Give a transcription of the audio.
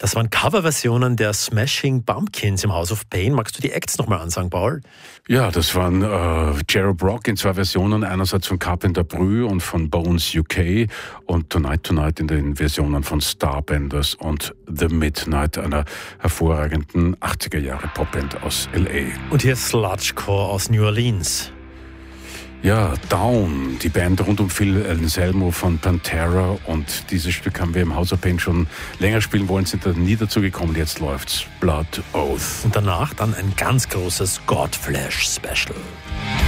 Das waren Coverversionen der Smashing Pumpkins im House of Pain. Magst du die Acts nochmal ansagen, Paul? Ja, das waren Jarrod Brock in 2 Versionen, einerseits von Carpenter Brü und von Bones UK und Tonight Tonight in den Versionen von Starbenders und The Midnight, einer hervorragenden 80er Jahre Popband aus L.A. Und hier Sludgecore aus New Orleans. Ja, Down, die Band rund um Phil Anselmo von Pantera, und dieses Stück haben wir im House of Pain schon länger spielen wollen, sind da nie dazu gekommen, jetzt läuft's. Blood Oath. Und danach dann ein ganz großes Godflesh Special.